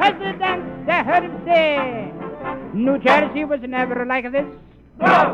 president, they heard him say, New Jersey was never like this. No!